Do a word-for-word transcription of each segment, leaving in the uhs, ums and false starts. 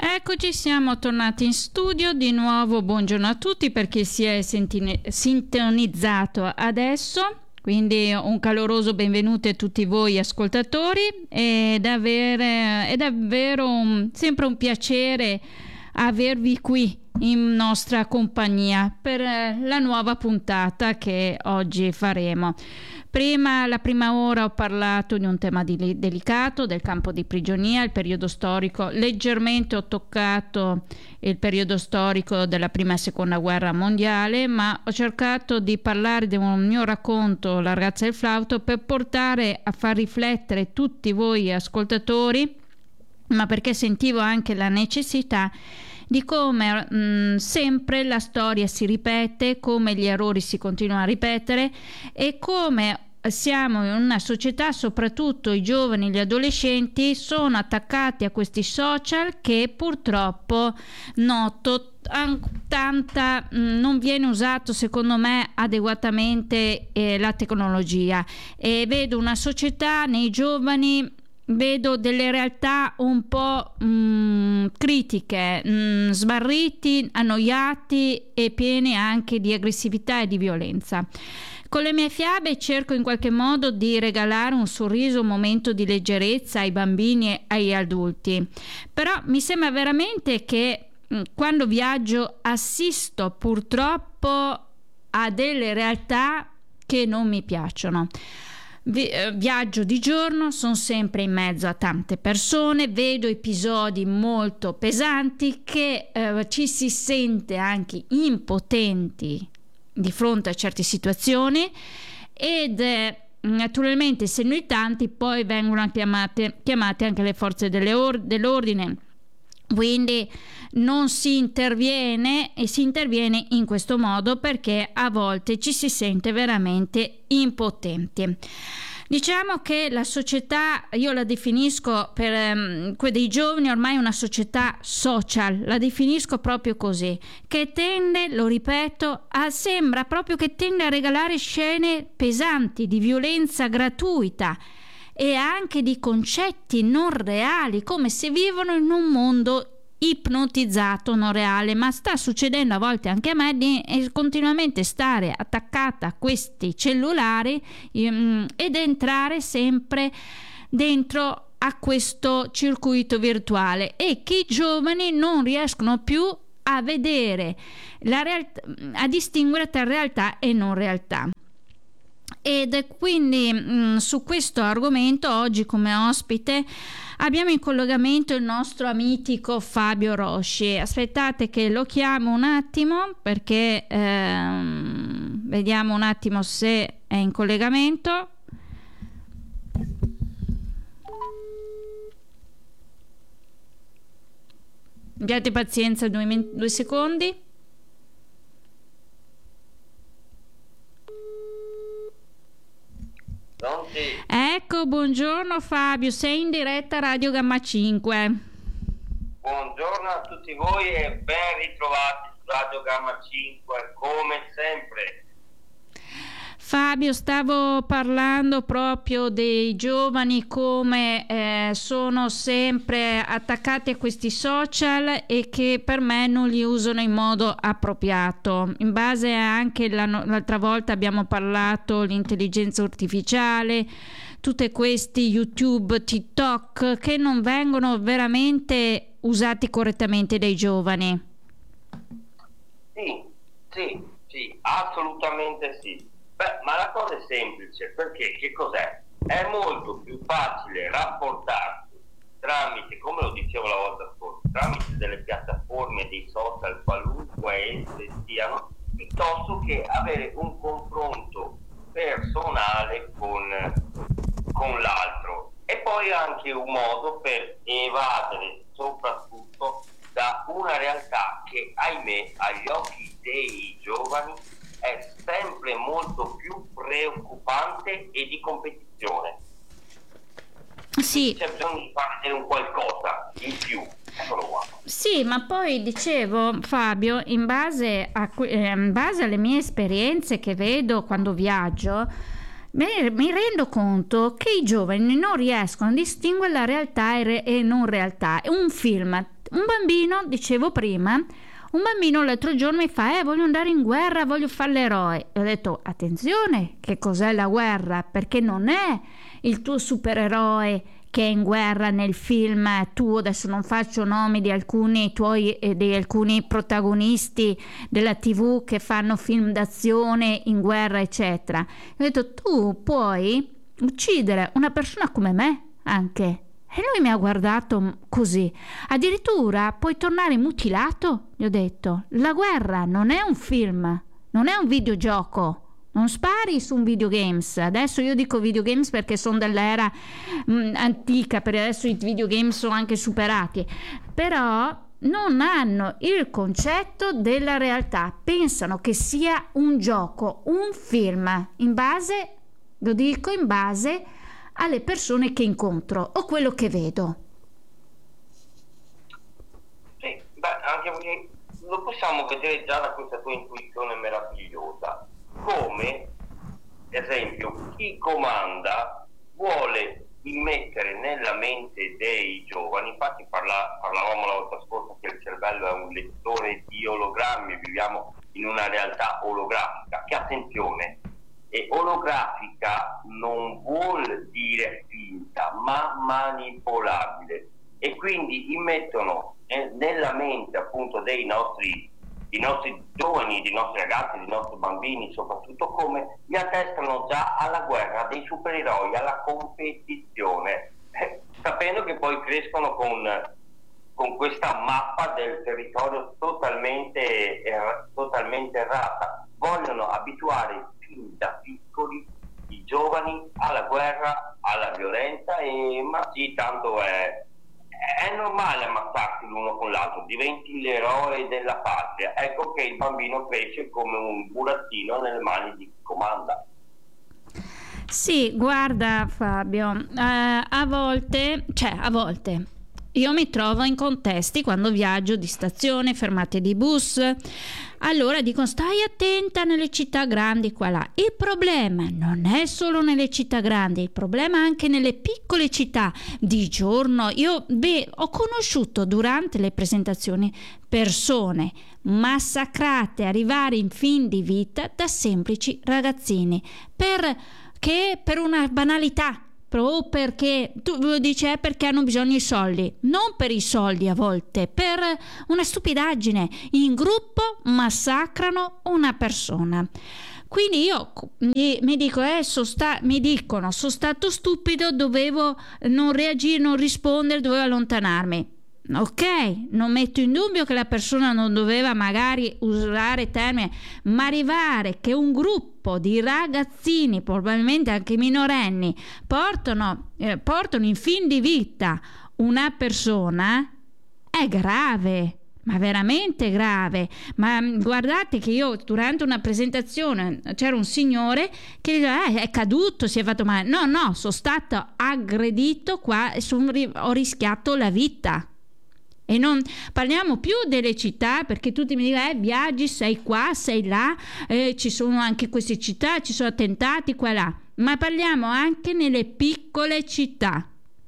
Eccoci, siamo tornati in studio di nuovo. Buongiorno a tutti per chi si è sentine- sintonizzato adesso. Quindi un caloroso benvenuto a tutti voi ascoltatori. Ed avere, è davvero un, sempre un piacere avervi qui in nostra compagnia per la nuova puntata che oggi faremo. Prima, la prima ora ho parlato di un tema di, delicato, del campo di prigionia, il periodo storico. Leggermente ho toccato il periodo storico della prima e seconda guerra mondiale, ma ho cercato di parlare di un mio racconto, La ragazza e il flauto, per portare a far riflettere tutti voi ascoltatori, ma perché sentivo anche la necessità di come mh, sempre la storia si ripete, come gli errori si continuano a ripetere e come siamo in una società, soprattutto i giovani, gli adolescenti, sono attaccati a questi social che purtroppo noto tanta mh, non viene usato secondo me adeguatamente eh, la tecnologia, e vedo una società nei giovani, vedo delle realtà un po' mh, critiche, mh, smarriti, annoiati e pieni anche di aggressività e di violenza. Con le mie fiabe cerco in qualche modo di regalare un sorriso, un momento di leggerezza ai bambini e agli adulti, però mi sembra veramente che mh, quando viaggio assisto purtroppo a delle realtà che non mi piacciono. Viaggio di giorno, sono sempre in mezzo a tante persone, vedo episodi molto pesanti che eh, ci si sente anche impotenti di fronte a certe situazioni, ed eh, naturalmente essendo in tanti poi vengono chiamate, chiamate anche le forze delle or- dell'ordine, quindi non si interviene e si interviene in questo modo perché a volte ci si sente veramente impotenti. Diciamo che la società, io la definisco per um, quei dei giovani ormai una società social, la definisco proprio così, che tende, lo ripeto, a, sembra proprio che tende a regalare scene pesanti di violenza gratuita e anche di concetti non reali, come se vivono in un mondo ipnotizzato, non reale. Ma sta succedendo a volte anche a me di continuamente stare attaccata a questi cellulari um, ed entrare sempre dentro a questo circuito virtuale, e che i giovani non riescono più a vedere la realtà, a distinguere tra realtà e non realtà. Ed quindi mh, su questo argomento oggi come ospite abbiamo in collegamento il nostro amitico Fabio Rosci. Aspettate che lo chiamo un attimo perché ehm, vediamo un attimo se è in collegamento. Abbiate pazienza, due, min- due secondi. Pronti? Ecco, buongiorno Fabio, sei in diretta Radio Gamma cinque. Buongiorno a tutti voi e ben ritrovati su Radio Gamma cinque, come sempre. Fabio, stavo parlando proprio dei giovani, come eh, sono sempre attaccati a questi social e che per me non li usano in modo appropriato. In base anche l'altra volta abbiamo parlato dell'intelligenza artificiale, tutti questi YouTube, TikTok che non vengono veramente usati correttamente dai giovani. Sì, sì, sì, assolutamente sì. Beh, ma la cosa è semplice, perché che cos'è? È molto più facile rapportarsi tramite, come lo dicevo la volta scorsa, tramite delle piattaforme, dei social, qualunque esse siano, piuttosto che avere un confronto personale con, con l'altro. E poi anche un modo per evadere soprattutto da una realtà che, ahimè, agli occhi dei giovani è sempre molto più preoccupante e di competizione. Sì. C'è bisogno di fare un qualcosa in più. Eccolo qua. Sì, ma poi dicevo, Fabio, in base, a, eh, in base alle mie esperienze che vedo quando viaggio, mi, mi rendo conto che i giovani non riescono a distinguere la realtà e, re, e non realtà. Un film Un bambino, dicevo prima, un bambino l'altro giorno mi fa, eh, voglio andare in guerra, voglio fare l'eroe. E ho detto, attenzione, che cos'è la guerra? Perché non è il tuo supereroe che è in guerra nel film. Tu, adesso non faccio nomi di alcuni tuoi eh, di alcuni protagonisti della tivù che fanno film d'azione in guerra, eccetera. Ho detto, tu puoi uccidere una persona come me anche. E lui mi ha guardato così. Addirittura puoi tornare mutilato? Gli ho detto, la guerra non è un film, non è un videogioco. Non spari su un videogames. Adesso io dico videogames perché sono dell'era mh, antica, per adesso i videogames sono anche superati. Però non hanno il concetto della realtà. Pensano che sia un gioco, un film, in base, lo dico, in base alle persone che incontro o quello che vedo. Sì, beh, anche perché lo possiamo vedere già da questa tua intuizione meravigliosa. Come, esempio, chi comanda vuole immettere nella mente dei giovani, infatti parla, parlavamo la volta scorsa che il cervello è un lettore di ologrammi, viviamo in una realtà olografica, che attenzione, e olografica non vuol dire finta, ma manipolabile, e quindi immettono eh, nella mente appunto dei nostri i nostri giovani, dei nostri ragazzi, dei nostri bambini soprattutto, come li addestrano già alla guerra dei supereroi, alla competizione, eh, sapendo che poi crescono con, con questa mappa del territorio totalmente, er- totalmente errata. Vogliono abituare fin da piccoli i giovani alla guerra, alla violenza, e ma sì, tanto è È normale ammazzarsi l'uno con l'altro, diventi l'eroe della patria. Ecco che il bambino cresce come un burattino nelle mani di chi comanda. Sì, guarda Fabio, eh, a volte, cioè a volte, io mi trovo in contesti quando viaggio di stazione, fermate di bus, allora dico stai attenta nelle città grandi qua là. Il problema non è solo nelle città grandi, il problema è anche nelle piccole città. Di giorno io beh, ho conosciuto durante le presentazioni persone massacrate, arrivare in fin di vita da semplici ragazzini per, che per una banalità. Proprio perché tu dici eh, perché hanno bisogno di soldi, non per i soldi, a volte per una stupidaggine, in gruppo massacrano una persona. Quindi io mi, mi dico eh, so sta, mi dicono sono stato stupido, dovevo non reagire, non rispondere, dovevo allontanarmi. Ok, non metto in dubbio che la persona non doveva magari usare termini, ma arrivare che un gruppo di ragazzini, probabilmente anche minorenni, portano, eh, portano in fin di vita una persona è grave, ma veramente grave. Ma guardate che io durante una presentazione c'era un signore che diceva eh, è caduto, si è fatto male. No, no, sono stato aggredito qua e son, ho rischiato la vita. E non parliamo più delle città, perché tutti mi dicono eh, viaggi, sei qua, sei là, eh, ci sono anche queste città, ci sono attentati qua e là, ma parliamo anche nelle piccole città.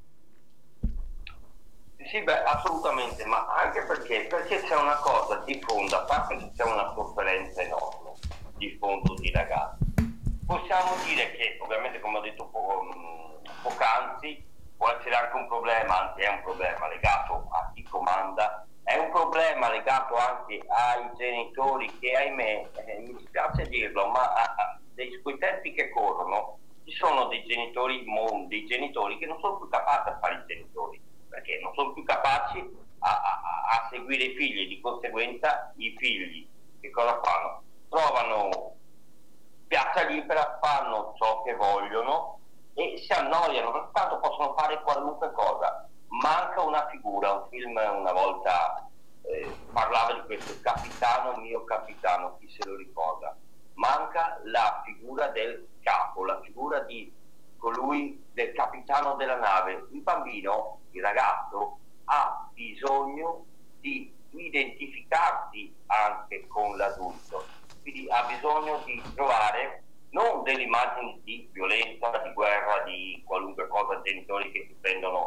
Sì, beh, assolutamente, ma anche perché, perché c'è una cosa di fondo, a parte che c'è una sofferenza enorme di fondo di ragazzi. Possiamo dire che, ovviamente, come ho detto po- poc'anzi, può essere anche un problema, anzi è un problema legato a chi comanda, è un problema legato anche ai genitori che, ahimè, eh, mi dispiace dirlo, ma a, a, dei quei tempi che corrono ci sono dei genitori, dei genitori che non sono più capaci a fare i genitori, perché non sono più capaci a, a, a seguire i figli, di conseguenza i figli che cosa fanno? Trovano piazza libera, fanno ciò che vogliono e si annoiano, perché tanto possono fare qualunque cosa. Manca una figura, un film una volta eh, parlava di questo, capitano mio capitano, chi se lo ricorda, manca la figura del capo, la figura di colui, del capitano della nave. Il bambino, il ragazzo, ha bisogno di identificarsi anche con l'adulto, quindi ha bisogno di trovare non delle immagini di violenza, di guerra, di qualunque cosa, genitori che si prendono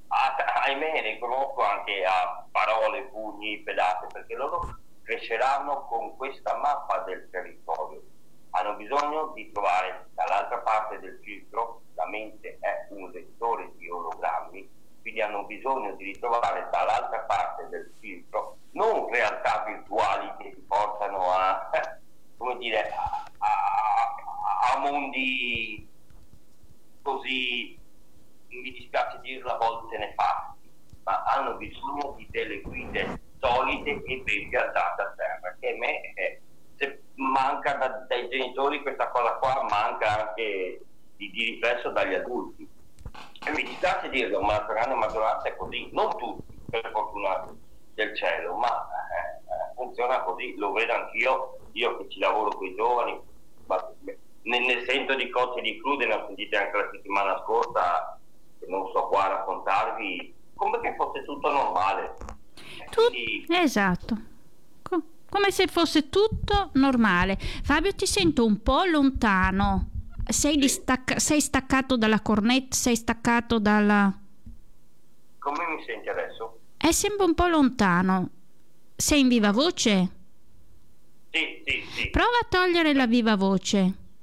ah, ahimè ne conosco anche a parole, pugni, pedate, perché loro cresceranno con questa mappa del territorio. Hanno bisogno di trovare dall'altra parte del filtro, la mente è un lettore di ologrammi, quindi hanno bisogno di ritrovare dall'altra parte del filtro non realtà virtuali che ti portano a, come dire, a, a, a mondi così, mi dispiace dirlo, a volte nefasti, ma hanno bisogno di delle guide solide e ben piantate a terra, che a me è, se manca da, dai genitori questa cosa qua, manca anche di, di riflesso dagli adulti. E mi dispiace dirlo, ma la stragrande maggioranza è così, non tutti, per fortuna del cielo, ma eh, funziona così, lo vedo anch'io, io che ci lavoro con i giovani, ma ne, ne sento di cotte di crude, ne ho sentite anche la settimana scorsa, che non so qua raccontarvi, come che fosse tutto normale. Tu... Quindi... Esatto. Co- come se fosse tutto normale. Fabio, ti sento un po' lontano. Sei, distacca- sei staccato dalla cornetta? Sei staccato dalla... Come mi senti adesso? È sempre un po' lontano. Sei in viva voce? Sì, sì, sì. Prova a togliere la viva voce.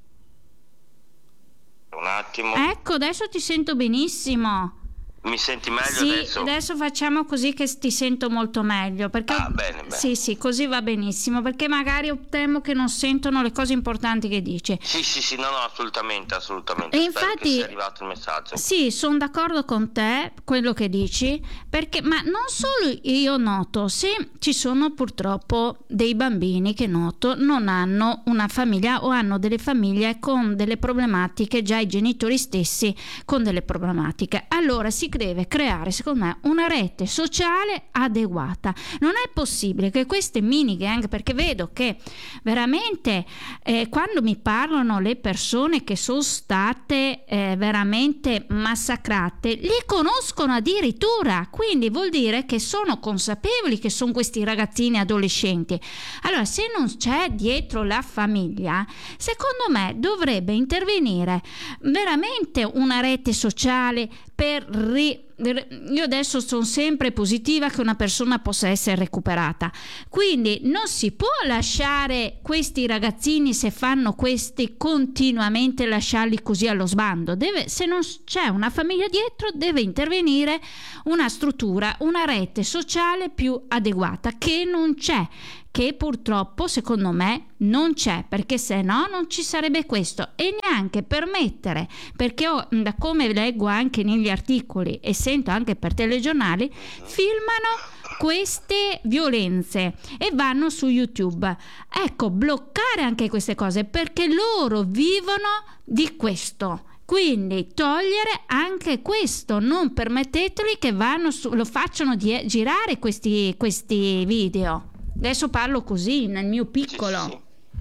Un attimo. Ecco, adesso ti sento benissimo. Mi senti meglio sì, adesso? adesso facciamo così che ti sento molto meglio. Perché ah, bene, bene. Sì, sì, così va benissimo. Perché magari temo che non sentono le cose importanti che dice. Sì, sì, sì, no, no, assolutamente, assolutamente. E Spero infatti, che sia arrivato il messaggio. Sì, sono d'accordo con te, quello che dici, perché, ma non solo io noto, se ci sono purtroppo dei bambini che noto non hanno una famiglia o hanno delle famiglie con delle problematiche, già i genitori stessi con delle problematiche, allora si deve creare, secondo me, una rete sociale adeguata. Non è possibile che queste mini gang, perché vedo che veramente eh, quando mi parlano le persone che sono state eh, veramente massacrate, li conoscono addirittura, quindi vuol dire che sono consapevoli che sono questi ragazzini adolescenti. Allora, se non c'è dietro la famiglia, secondo me dovrebbe intervenire veramente una rete sociale per ri- io adesso sono sempre positiva che una persona possa essere recuperata, quindi non si può lasciare questi ragazzini, se fanno questi, continuamente lasciarli così allo sbando. Deve, se non c'è una famiglia dietro, deve intervenire una struttura, una rete sociale più adeguata, che non c'è, che purtroppo secondo me non c'è, perché se no non ci sarebbe questo. E neanche permettere, perché ho, da come leggo anche negli articoli e sento anche per telegiornali, filmano queste violenze e vanno su YouTube. Ecco, bloccare anche queste cose, perché loro vivono di questo. Quindi togliere anche questo, non permetteteli che vanno su, lo facciano di, girare questi, questi video. Adesso parlo così, nel mio piccolo. Sì, sì.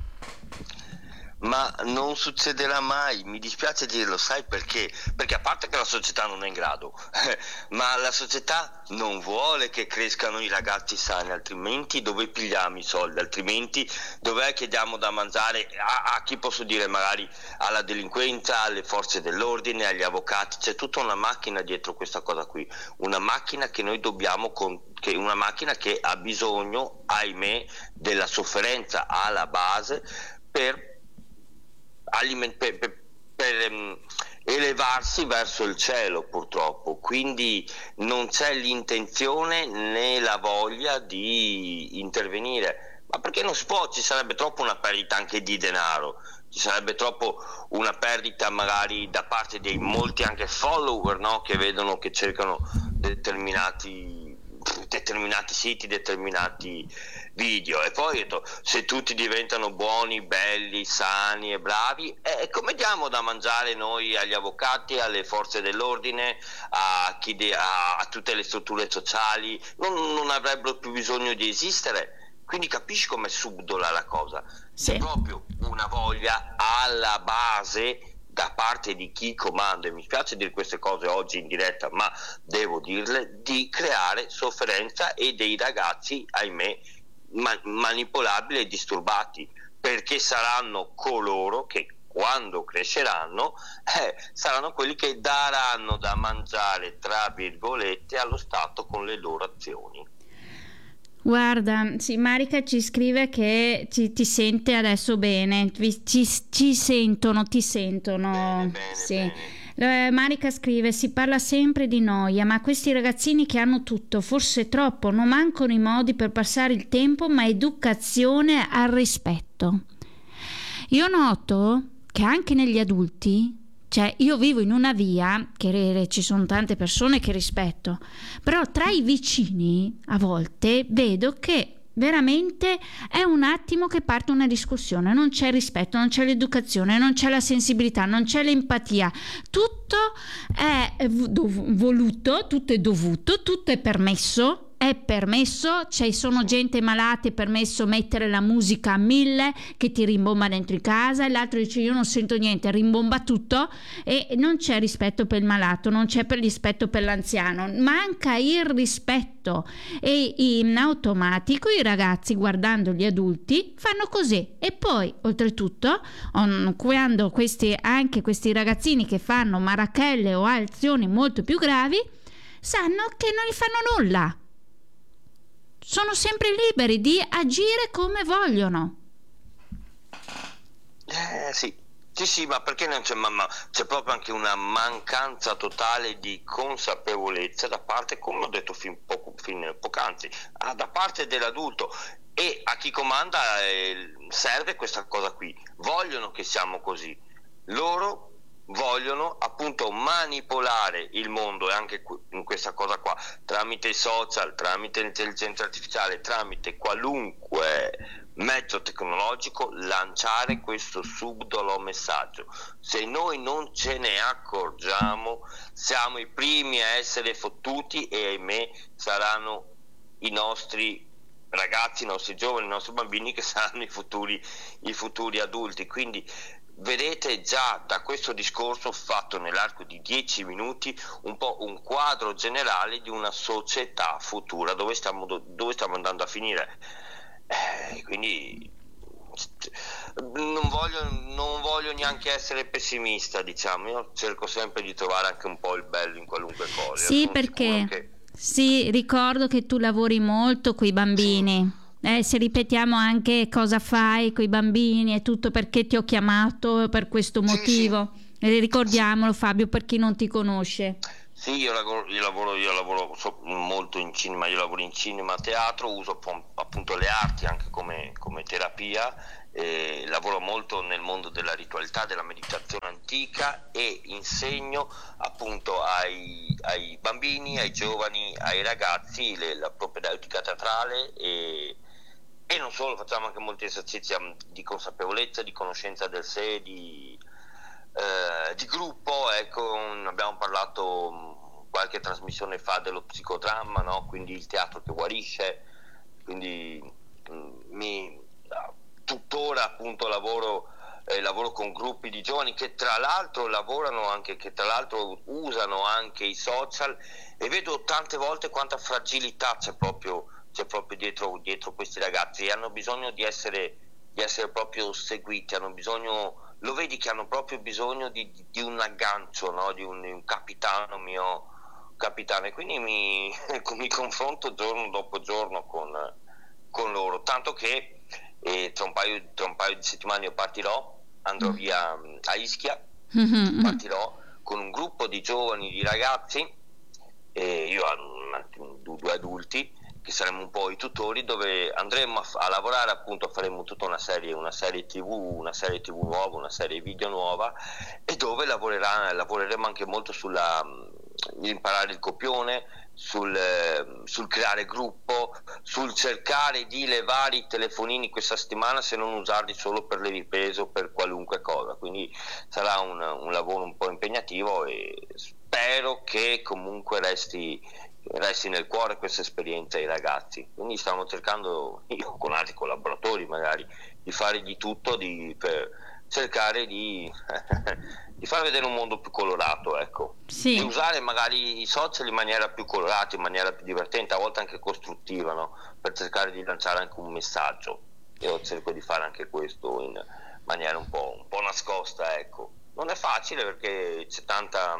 Ma non succederà mai, mi dispiace dirlo, sai perché? Perché a parte che la società non è in grado, ma la società non vuole che crescano i ragazzi sani, altrimenti dove pigliamo i soldi? Altrimenti dov'è che diamo da mangiare a, a chi posso dire, magari alla delinquenza, alle forze dell'ordine, agli avvocati? C'è tutta una macchina dietro questa cosa qui, una macchina che noi dobbiamo con, che una macchina che ha bisogno, ahimè, della sofferenza alla base per Aliment- per, per, per um, elevarsi verso il cielo, purtroppo. Quindi non c'è l'intenzione né la voglia di intervenire, ma perché non si può, ci sarebbe troppo una perdita anche di denaro, ci sarebbe troppo una perdita magari da parte dei molti anche follower, no? Che vedono, che cercano determinati determinati siti, determinati video, e poi detto, se tutti diventano buoni, belli, sani e bravi, eh, come diamo da mangiare noi agli avvocati, alle forze dell'ordine, a, chi de- a, a tutte le strutture sociali? Non, non avrebbero più bisogno di esistere. Quindi capisci com'è subdola la cosa? Sì. C'è proprio una voglia alla base da parte di chi comanda, e mi spiace dire queste cose oggi in diretta, ma devo dirle, di creare sofferenza e dei ragazzi, ahimè, ma- manipolabili e disturbati, perché saranno coloro che quando cresceranno, eh, saranno quelli che daranno da mangiare, tra virgolette, allo Stato con le loro azioni. Guarda, sì, Marica ci scrive che ci, ti sente adesso bene, ci, ci sentono, ti sentono. Bene, bene, sì. bene. Eh, Marica scrive: si parla sempre di noia, ma questi ragazzini che hanno tutto, forse troppo, non mancano i modi per passare il tempo, ma educazione al rispetto. Io noto che anche negli adulti, cioè io vivo in una via che ci sono tante persone che rispetto, però tra i vicini a volte vedo che veramente è un attimo che parte una discussione, non c'è rispetto, non c'è l'educazione, non c'è la sensibilità, non c'è l'empatia, tutto è voluto, tutto è dovuto, tutto è permesso. È permesso, ci sono gente malata, è permesso mettere la musica a mille che ti rimbomba dentro in casa, e l'altro dice io non sento niente, rimbomba tutto, e non c'è rispetto per il malato, non c'è per rispetto per l'anziano, manca il rispetto, e in automatico i ragazzi, guardando gli adulti, fanno così. E poi oltretutto quando questi, anche questi ragazzini che fanno marachelle o azioni molto più gravi, sanno che non gli fanno nulla, sono sempre liberi di agire come vogliono. Eh sì, sì, sì, ma perché non c'è, ma, ma c'è proprio anche una mancanza totale di consapevolezza da parte, come ho detto fin poco, fin poc'anzi, ah, da parte dell'adulto, e a chi comanda eh, serve questa cosa qui. Vogliono che siamo così, loro vogliono appunto manipolare il mondo, e anche in questa cosa qua, tramite i social, tramite l'intelligenza artificiale, tramite qualunque mezzo tecnologico, lanciare questo subdolo messaggio. Se noi non ce ne accorgiamo, siamo i primi a essere fottuti, e ahimè saranno i nostri ragazzi, i nostri giovani, i nostri bambini che saranno i futuri, i futuri adulti. Quindi vedete già da questo discorso fatto nell'arco di dieci minuti un po' un quadro generale di una società futura, dove stiamo, dove stiamo andando a finire. Eh, quindi non voglio, non voglio neanche essere pessimista, diciamo, io cerco sempre di trovare anche un po' il bello in qualunque cosa. Sì, perché che... sì, ricordo che tu lavori molto coi bambini. Sì. Eh, se ripetiamo anche cosa fai con i bambini e tutto, perché ti ho chiamato per questo motivo, sì, sì. Ricordiamolo, Fabio, per chi non ti conosce. Sì, io lavoro, io lavoro, io lavoro molto in cinema, io lavoro in cinema, teatro, uso appunto le arti anche come, come terapia, eh, lavoro molto nel mondo della ritualità, della meditazione antica, e insegno appunto ai, ai bambini, ai giovani, ai ragazzi le, la propedeutica teatrale, e E non solo, facciamo anche molti esercizi di consapevolezza, di conoscenza del sé, di, eh, di gruppo. Ecco, abbiamo parlato qualche trasmissione fa dello psicodramma, no? Quindi il teatro che guarisce. Quindi mi, tuttora appunto lavoro, eh, lavoro con gruppi di giovani che tra l'altro lavorano anche, che tra l'altro usano anche i social, e vedo tante volte quanta fragilità c'è proprio c'è proprio dietro, dietro questi ragazzi, e hanno bisogno di essere, di essere proprio seguiti, hanno bisogno, lo vedi che hanno proprio bisogno di, di un aggancio, no? di, un, di un capitano mio capitano, e quindi mi, mi confronto giorno dopo giorno con, con loro, tanto che eh, tra, un paio, tra un paio di settimane io partirò, andrò mm. via a Ischia, mm-hmm. partirò con un gruppo di giovani, di ragazzi, e io ho due adulti, che saremo un po' i tutori, dove andremo a, a lavorare, appunto faremo tutta una serie, una serie tv, una serie tv nuova, una serie video nuova, e dove lavorerà, lavoreremo anche molto sulla imparare il copione, sul, sul creare gruppo, sul cercare di levare i telefonini questa settimana, se non usarli solo per le riprese o per qualunque cosa. Quindi sarà un, un lavoro un po' impegnativo, e spero che comunque resti resti nel cuore questa esperienza ai ragazzi. Quindi stiamo cercando, io con altri collaboratori magari, di fare di tutto di, per cercare di, di far vedere un mondo più colorato, ecco. Sì. Di usare magari i social in maniera più colorata, in maniera più divertente, a volte anche costruttiva, no? Per cercare di lanciare anche un messaggio. Io cerco di fare anche questo in, maniera un po', un po' nascosta, ecco. Non è facile perché c'è tanta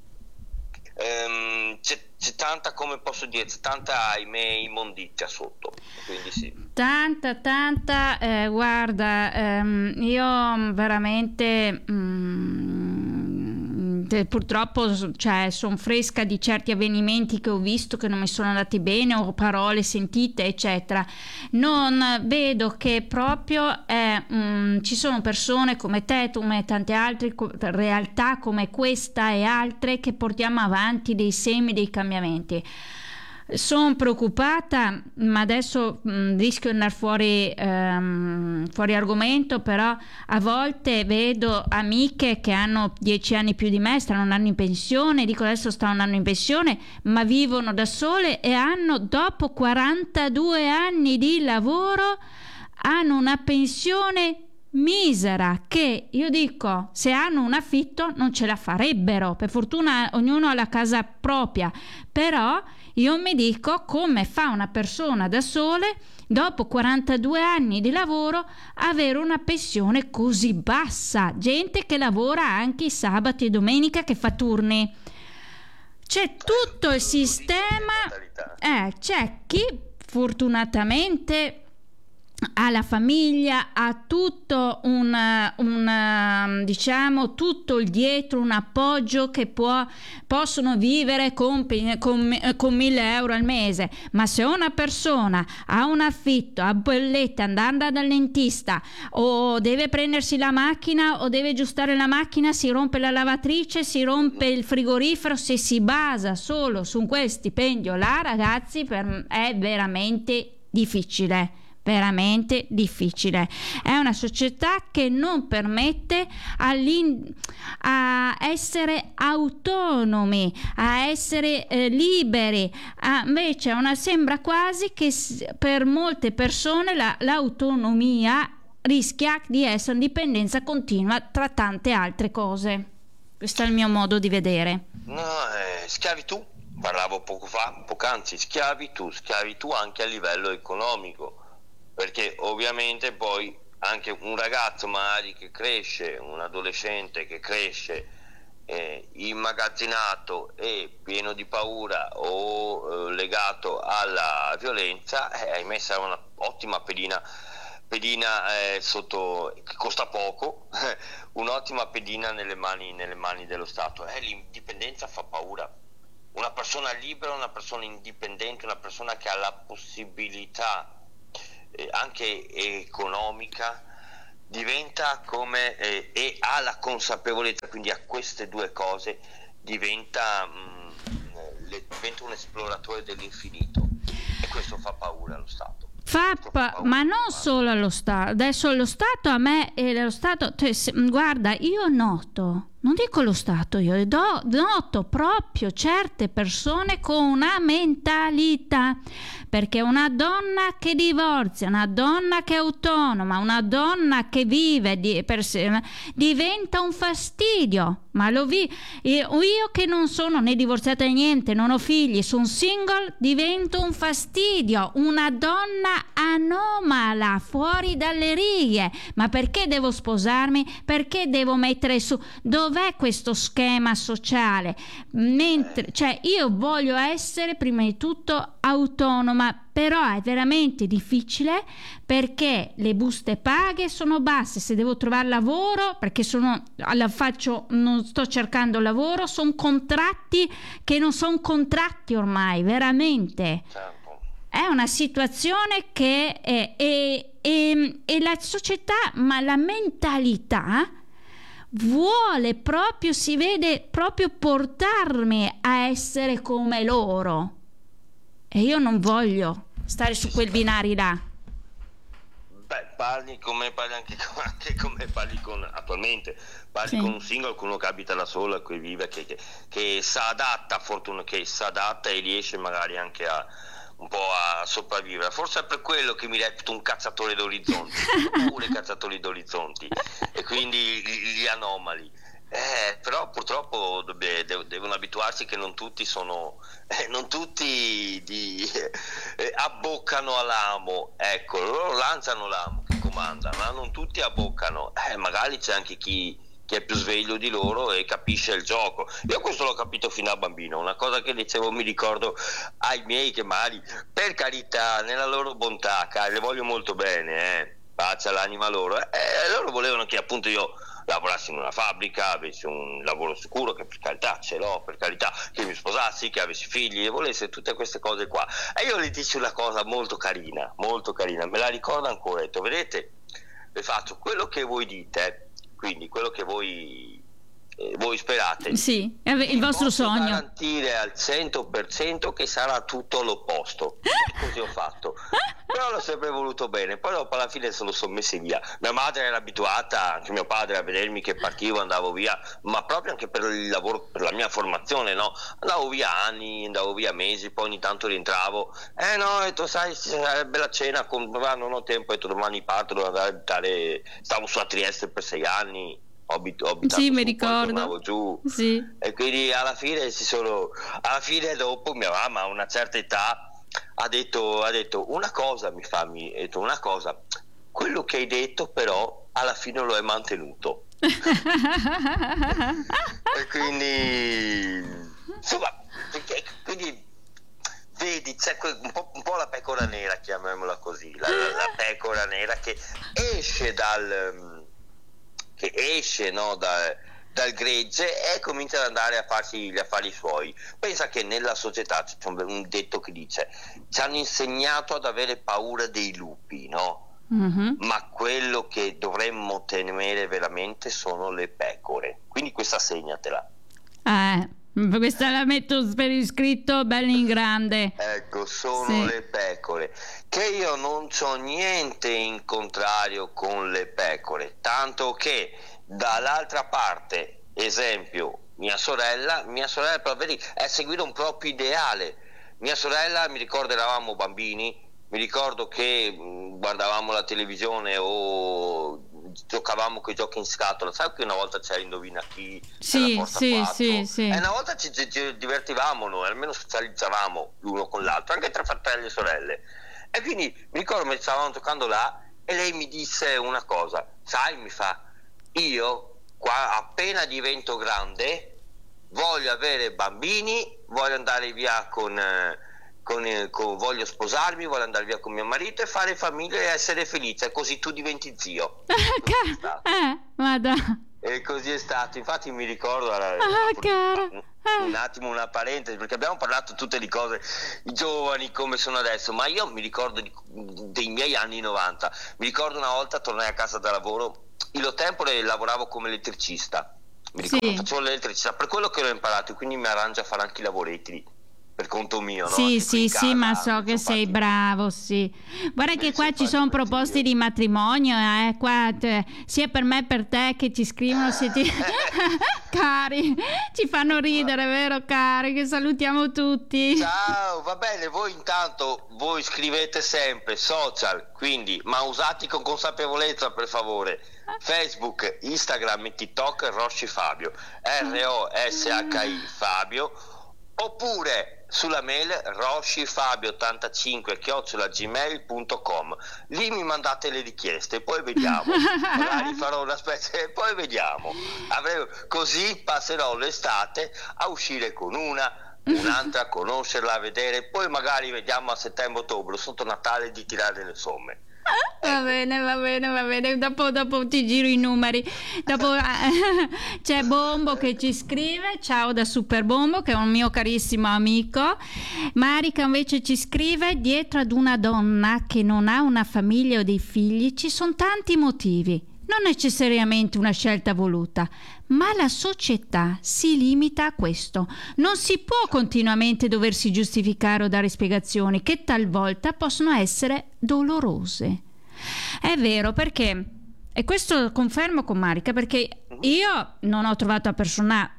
ehm, c'è, c'è tanta, come posso dire, c'è tanta, ahimè, immondizia sotto, quindi sì. Tanta, tanta, eh, guarda, ehm, io veramente mm, te- purtroppo, cioè, sono fresca di certi avvenimenti che ho visto che non mi sono andati bene, o parole sentite, eccetera. Non vedo che proprio eh, mm, ci sono persone come te, come tante altre co- realtà come questa e altre che portiamo avanti dei semi, dei cambiamenti. Sono preoccupata, ma adesso mh, rischio di andare fuori, ehm, fuori argomento, però a volte vedo amiche che hanno dieci anni più di me, stanno andando in pensione, dico adesso stanno andando in pensione, ma vivono da sole e hanno, dopo quarantadue anni di lavoro, hanno una pensione misera, che io dico, se hanno un affitto non ce la farebbero. Per fortuna ognuno ha la casa propria, però io mi dico come fa una persona da sole dopo quarantadue anni di lavoro avere una pensione così bassa. Gente che lavora anche i sabati e domenica, che fa turni. C'è tutto il sistema, eh, c'è chi fortunatamente ha la famiglia, ha tutto un, un diciamo tutto il dietro, un appoggio, che può possono vivere con, con, con mille euro al mese. Ma se una persona ha un affitto, ha bollette, andando dal dentista, o deve prendersi la macchina o deve aggiustare la macchina, si rompe la lavatrice, si rompe il frigorifero, se si basa solo su quel stipendio là, ragazzi, per, è veramente difficile. Veramente difficile. È una società che non permette a essere autonomi, a essere eh, liberi. Ah, invece una, sembra quasi che per molte persone la, l'autonomia rischia di essere dipendenza continua tra tante altre cose. Questo è il mio modo di vedere. No, eh, schiavitù, parlavo poco fa, poc'anzi, schiavitù, schiavitù anche a livello economico. Perché ovviamente poi anche un ragazzo magari che cresce, un adolescente che cresce eh, immagazzinato e pieno di paura o eh, legato alla violenza, eh, ahimè sarà una ottima pedina, pedina eh, sotto, che costa poco, un'ottima pedina nelle mani, nelle mani dello Stato. Eh, l'indipendenza fa paura. Una persona libera, una persona indipendente, una persona che ha la possibilità anche economica, diventa come eh, e ha la consapevolezza, quindi a queste due cose diventa, mh, le, diventa un esploratore dell'infinito, e questo fa paura allo Stato. Fa pa- ma non solo allo Stato, adesso lo Stato a me e lo Stato, cioè, se, guarda, io noto, non dico lo Stato, io do, noto proprio certe persone con una mentalità, perché una donna che divorzia, una donna che è autonoma, una donna che vive di, per sé, diventa un fastidio. Ma lo vi io, io che non sono né divorziata né niente, non ho figli, sono single, divento un fastidio, una donna anomala, fuori dalle righe. Ma perché devo sposarmi? Perché devo mettere su? Dov'è questo schema sociale? Mentre, cioè, io voglio essere prima di tutto autonoma, però è veramente difficile perché le buste paghe sono basse. Se devo trovare lavoro, perché sono alla faccio non sto cercando lavoro, sono contratti che non sono contratti ormai, veramente. È una situazione che è, è, è, è la società, ma la mentalità vuole proprio, si vede proprio portarmi a essere come loro, e io non voglio stare su quel binari là. Beh, parli come parli anche, anche come parli con attualmente, parli sì. Con un single, con uno che abita da solo, che vive, che, che, che si adatta, fortuna che si adatta e riesce magari anche a un po' a sopravvivere. Forse è per quello che mi reputo un cacciatore d'orizzonti, pure cacciatori d'orizzonti, e quindi gli, gli anomali. Eh, però purtroppo de- de- devono abituarsi che non tutti sono eh, non tutti di, eh, abboccano all'amo, ecco, loro lanciano l'amo che domanda, ma non tutti abboccano, eh, magari c'è anche chi, chi è più sveglio di loro e capisce il gioco. Io questo l'ho capito fin da bambino, una cosa che dicevo, mi ricordo ai miei, che magari, per carità, nella loro bontà, le voglio molto bene, eh, pace all'anima loro, eh, loro volevano che appunto io lavorassi in una fabbrica, avessi un lavoro sicuro, che per carità ce l'ho, per carità, che mi sposassi, che avessi figli, e volessi tutte queste cose qua. E io gli dissi una cosa molto carina, molto carina, me la ricordo ancora, ho detto, vedete, vi faccio quello che voi dite, quindi quello che voi, eh, voi sperate. Sì, è il vostro posso sogno. garantire al cento per cento che sarà tutto l'opposto. E così ho fatto. Però l'ho sempre voluto bene, poi dopo alla fine se lo sono messi via. Mia madre era abituata, anche mio padre, a vedermi che partivo, andavo via, ma proprio anche per il lavoro, per la mia formazione, no? Andavo via anni, andavo via mesi, poi ogni tanto rientravo. Eh no, ho detto, sai, sarebbe la cena, con... non ho tempo, ho detto, domani parto, devo andare a abitare, stavo su a Trieste per sei anni. Ho abitato sì, su, mi ricordo. Poi giù, sì. E quindi alla fine si sono alla fine dopo mia mamma a una certa età ha detto, ha detto una cosa, mi fa mi ha detto una cosa, quello che hai detto però alla fine lo hai mantenuto. E quindi insomma, quindi vedi, c'è un po', un po' la pecora nera, chiamiamola così, la, la, la pecora nera che esce dal che esce, no, da, dal gregge e comincia ad andare a farsi gli affari suoi. Pensa che nella società c'è un detto che dice: ci hanno insegnato ad avere paura dei lupi, no? Mm-hmm. Ma quello che dovremmo temere veramente sono le pecore. Quindi questa segnatela. Eh, questa la metto per iscritto bella in grande. Ecco, sono sì. le pecore. Che io non c'ho niente in contrario con le pecore, tanto che dall'altra parte, esempio, mia sorella, mia sorella però vedi, è seguire un proprio ideale. Mia sorella, mi ricordo, eravamo bambini, mi ricordo che mh, guardavamo la televisione o giocavamo con i giochi in scatola, sai che una volta c'era Indovina Chi, sì, la sì, quattro, sì, sì. E una volta ci, ci, ci divertivamo noi, almeno socializzavamo l'uno con l'altro, anche tra fratelli e sorelle. E quindi mi ricordo che stavamo giocando là e lei mi disse una cosa, sai, mi fa, io qua appena divento grande voglio avere bambini, voglio andare via con, con, con voglio sposarmi, voglio andare via con mio marito e fare famiglia e essere felice, così tu diventi zio. eh, madonna. E così è stato, infatti mi ricordo ah, un, cara. un attimo una parentesi, perché abbiamo parlato tutte di cose, i giovani come sono adesso, ma io mi ricordo di, dei miei anni novanta, mi ricordo una volta tornai a casa da lavoro, io tempore lavoravo come elettricista, mi ricordo, sì. Facevo l'elettricità, per quello che l'ho imparato, quindi mi arrangio a fare anche i lavoretti per conto mio, no? Sì, anche sì, casa, sì, ma so che sei fatti... bravo, sì. Guarda che qua ci sono proposte di matrimonio, eh, qua te, sia per me che per te che ci scrivono, se ti... cari, ci fanno ridere, vero cari, che salutiamo tutti. Ciao, va bene, voi intanto, voi scrivete sempre, social, quindi, ma usati con consapevolezza per favore, Facebook, Instagram e TikTok, Rosci Fabio, R O S H I Fabio, oppure sulla mail roshifabio ottantacinque chiocciola gmail punto com. Lì mi mandate le richieste, poi vediamo. Magari farò una specie, poi vediamo. Avrei... Così passerò l'estate a uscire con una, un'altra, a conoscerla, a vedere, poi magari vediamo a settembre-ottobre, sotto Natale, di tirare le somme. Va bene, va bene, va bene. Dopo, dopo ti giro i numeri. Dopo c'è Bombo che ci scrive. Ciao da Super Bombo, che è un mio carissimo amico. Marica invece ci scrive: dietro ad una donna che non ha una famiglia o dei figli ci sono tanti motivi, non necessariamente una scelta voluta, ma la società si limita a questo. Non si può continuamente doversi giustificare o dare spiegazioni che talvolta possono essere dolorose. È vero, perché, e questo confermo con Marica, perché io non ho trovato a persona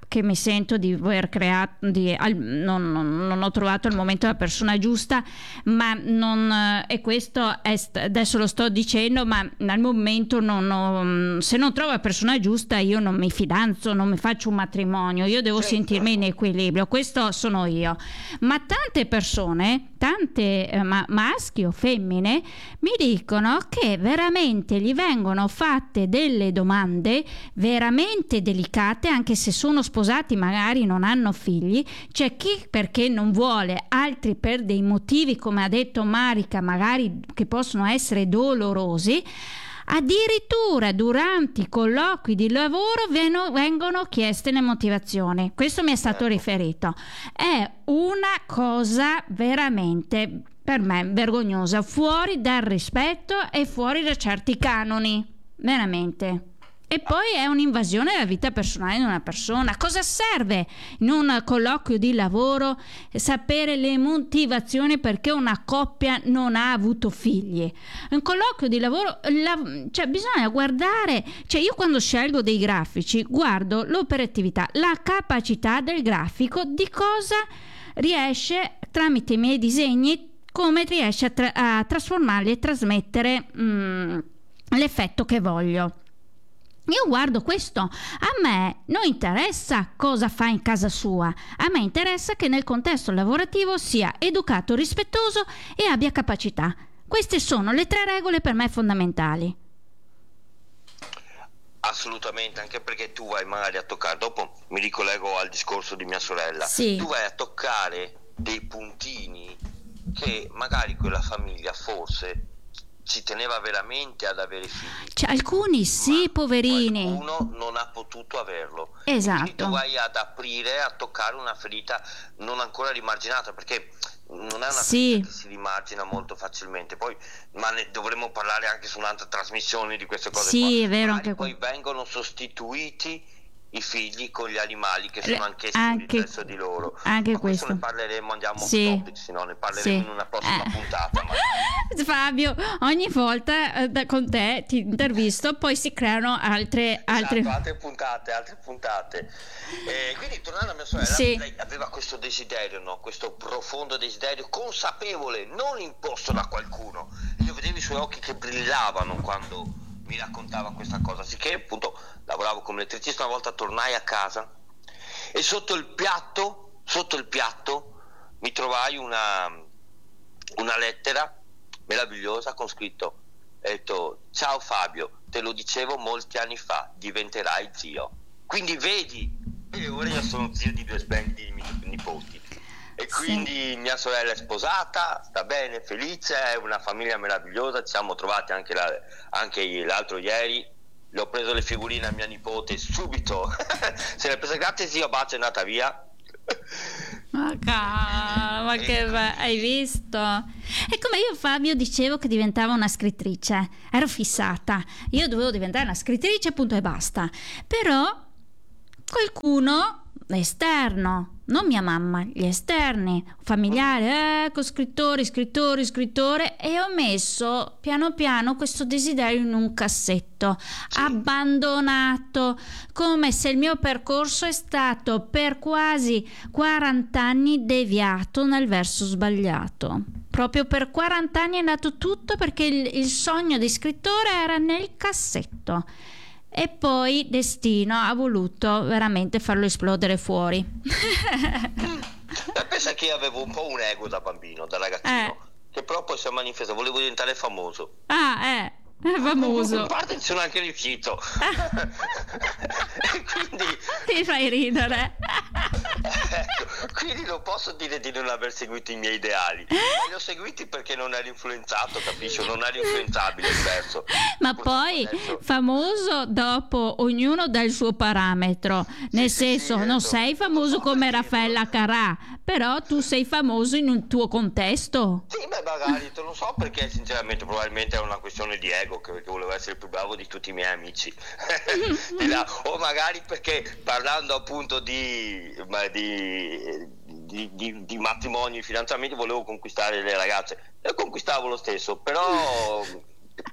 che mi sento di aver creato, di, al, non, non, non ho trovato al momento la persona giusta, ma non, e questo è, adesso lo sto dicendo, ma al momento non ho, se non trovo la persona giusta io non mi fidanzo, non mi faccio un matrimonio, io devo sentirmi in equilibrio, questo sono io. Ma tante persone, tante eh, ma, maschi o femmine, mi dicono che veramente gli vengono fatte delle domande veramente delicate, anche se sono sposati, magari non hanno figli. C'è chi perché non vuole, altri per dei motivi, come ha detto Marica, magari che possono essere dolorosi. Addirittura durante i colloqui di lavoro vengono chieste le motivazioni. Questo mi è stato riferito. È una cosa veramente, per me, vergognosa, fuori dal rispetto e fuori da certi canoni, veramente. E poi è un'invasione della vita personale di una persona. Cosa serve in un colloquio di lavoro sapere le motivazioni perché una coppia non ha avuto figli? Un colloquio di lavoro, la, cioè bisogna guardare, cioè io quando scelgo dei grafici guardo l'operatività, la capacità del grafico, di cosa riesce tramite i miei disegni, come riesce a, tra- a trasformarli e trasmettere mh, l'effetto che voglio. Io guardo questo, a me non interessa cosa fa in casa sua, a me interessa che nel contesto lavorativo sia educato, rispettoso e abbia capacità. Queste sono le tre regole per me fondamentali. Assolutamente, anche perché tu vai magari a toccare, dopo mi ricollego al discorso di mia sorella, sì. Tu vai a toccare dei puntini che magari quella famiglia forse ci teneva veramente ad avere figli. Cioè, alcuni sì, poverini. Qualcuno non ha potuto averlo. Esatto. Quindi tu vai ad aprire, a toccare una ferita non ancora rimarginata, perché non è una sì. ferita che si rimargina molto facilmente. Poi, ma ne dovremmo parlare anche su un'altra trasmissione di queste cose. Sì, qua. è vero. Magari anche poi vengono sostituiti i figli con gli animali che sono anch'essi anche, un riflesso di loro. Anche ma questo ne parleremo, andiamo sì. off topic, se no ne parleremo sì. in una prossima eh. puntata. Ma... Fabio, ogni volta eh, da, con te ti intervisto, poi si creano altre, altre... Esatto, altre puntate, altre puntate. Eh, quindi tornando a mia sorella, sì. lei aveva questo desiderio, no? Questo profondo desiderio, consapevole, non imposto da qualcuno. Io vedevo i suoi occhi che brillavano quando mi raccontava questa cosa, sicché appunto lavoravo come elettricista. Una volta tornai a casa e sotto il piatto, sotto il piatto mi trovai una, una lettera meravigliosa con scritto, ho detto: ciao Fabio, te lo dicevo molti anni fa, diventerai zio. Quindi vedi, e ora io sono zio di due splendidi nipoti. E quindi sì. Mia sorella è sposata, sta bene, felice, è una famiglia meravigliosa. Ci siamo trovati anche, la, anche l'altro ieri. Le ho preso le figurine a mia nipote subito. Se le ha prese, grazie zio, bacio, è andata via. Ma cara, ma che be- hai visto? E come io Fabio dicevo che diventavo una scrittrice, ero fissata, io dovevo diventare una scrittrice, punto e basta. Però qualcuno esterno, non mia mamma, gli esterni, familiari, ecco, scrittori, scrittori, scrittore, e ho messo piano piano questo desiderio in un cassetto, abbandonato, come se il mio percorso è stato per quasi quaranta anni deviato nel verso sbagliato. Proprio per quaranta anni è andato tutto perché il, il sogno di scrittore era nel cassetto. E poi destino ha voluto veramente farlo esplodere fuori. Pensa che io avevo un po' un ego da bambino, da ragazzino, eh. che però poi si è manifestato, volevo diventare famoso. Ah, eh, famoso. In parte ci sono anche riuscito. E quindi... Ti fai ridere. Ecco, quindi non posso dire di non aver seguito i miei ideali. Li ho seguiti perché non ero influenzato, capisci? Non ero influenzabile, è diverso. Ma Purtroppo poi adesso... famoso dopo ognuno dà il suo parametro, nel sì, senso sì, sì, non detto, sei famoso so come perché, Raffaella Carrà, però tu sei famoso in un tuo contesto. Sì, beh, magari, te lo so, perché sinceramente probabilmente è una questione di ego, che perché volevo essere il più bravo di tutti i miei amici. Di là. O magari perché parlando appunto di, di, di, di, di matrimoni, fidanzamenti, volevo conquistare le ragazze. Le conquistavo lo stesso, però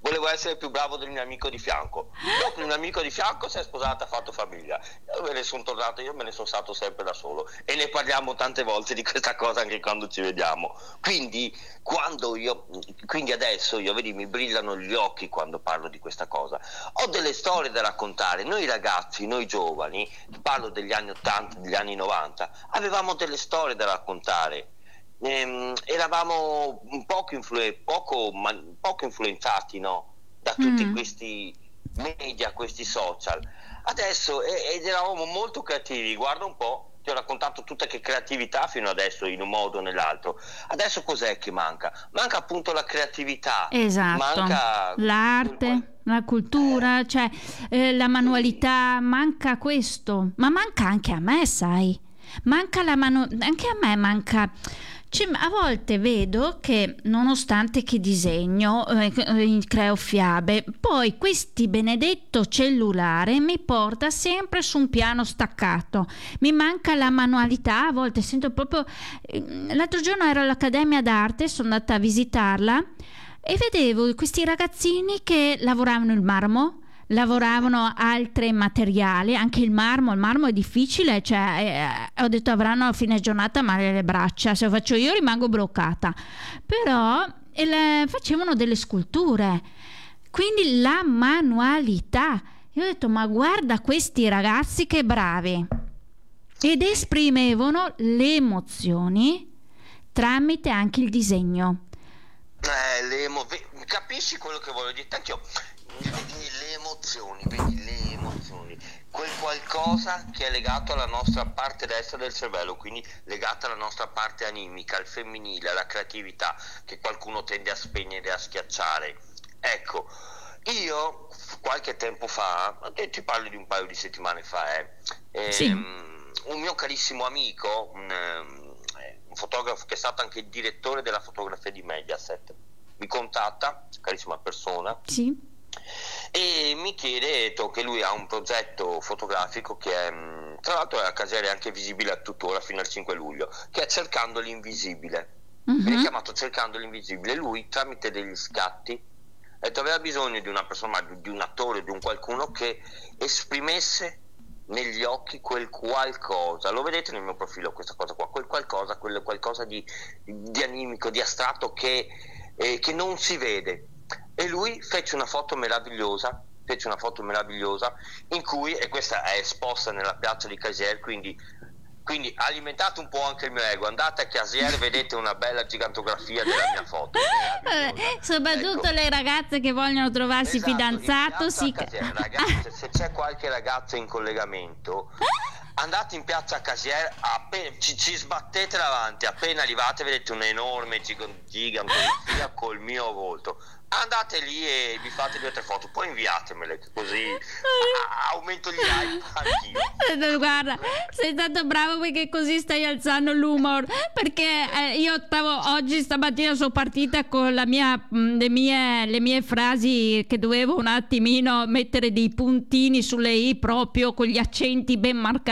volevo essere il più bravo del mio amico di fianco. Dopo il mio amico di fianco si è sposato, ha fatto famiglia. Io me ne sono tornato, io me ne sono stato sempre da solo. E ne parliamo tante volte di questa cosa anche quando ci vediamo. Quindi, quando io, quindi adesso io vedi, mi brillano gli occhi quando parlo di questa cosa. Ho delle storie da raccontare. Noi ragazzi, noi giovani, parlo degli anni ottanta, degli anni novanta, avevamo delle storie da raccontare. Ehm, eravamo un poco, influ- poco, ma, poco influenzati, no? Da tutti Mm. questi media, questi social. Adesso e- ed eravamo molto creativi. Guarda un po', ti ho raccontato tutta che creatività fino adesso in un modo o nell'altro. Adesso cos'è che manca? Manca appunto la creatività, Esatto, manca quel qual- l'arte, la cultura, eh, cioè eh, la manualità, manca questo, ma manca anche a me, sai, manca la mano, anche a me manca. Cioè, a volte vedo che nonostante che disegno, eh, eh, creo fiabe, poi questi benedetto cellulare mi porta sempre su un piano staccato. Mi manca la manualità, a volte sento proprio. eh, L'altro giorno ero all'Accademia d'Arte, sono andata a visitarla e vedevo questi ragazzini che lavoravano il marmo, lavoravano altri materiali, anche il marmo. Il marmo è difficile, cioè eh, ho detto avranno a fine giornata male le braccia, se lo faccio io rimango bloccata. Però e le- facevano delle sculture, quindi la manualità. Io ho detto, ma guarda questi ragazzi che bravi, ed esprimevano le emozioni tramite anche il disegno. Eh, le emo- ve- capisci quello che voglio dire? Anch'io, vedi le emozioni, vedi le emozioni, quel qualcosa che è legato alla nostra parte destra del cervello, quindi legato alla nostra parte animica, al femminile, alla creatività, che qualcuno tende a spegnere e a schiacciare. Ecco, io qualche tempo fa, e ti parlo di un paio di settimane fa, eh, Sì. ehm, un mio carissimo amico, un, ehm, un fotografo che è stato anche il direttore della fotografia di Mediaset, mi contatta, carissima persona, Sì. e mi chiede to, che lui ha un progetto fotografico che è, mh, tra l'altro è a Casieri anche visibile a tuttora fino al cinque luglio, che è Cercando l'invisibile. Viene Mhm. chiamato Cercando l'invisibile. Lui tramite degli scatti ha detto, aveva bisogno di una persona, di, di un attore, di un qualcuno che esprimesse negli occhi quel qualcosa. Lo vedete nel mio profilo questa cosa qua, quel qualcosa, quel qualcosa di, di animico, di astratto che, eh, che non si vede. E lui fece una foto meravigliosa, fece una foto meravigliosa in cui, e questa è esposta nella piazza di Casieri, quindi, quindi alimentate un po' anche il mio ego, andate a Casieri, vedete una bella gigantografia della mia foto, meravigliosa. Eh, soprattutto Ecco. le ragazze che vogliono trovarsi Esatto, in fidanzato, piazza sì. Casieri, ragazze, se c'è qualche ragazza in collegamento, andate in piazza Casieri, appena, ci, ci sbattete davanti, appena arrivate vedete un'enorme gigan- gigantografia col mio volto. Andate lì e vi fate due o tre foto, poi inviatemele, che così ah, aumento gli hype anch'io. Eh, Guarda, sei stato bravo perché così stai alzando l'humor. Perché eh, io stavo oggi stamattina sono partita con la mia, mh, le mie, le mie frasi che dovevo un attimino mettere dei puntini sulle i proprio con gli accenti ben marcati.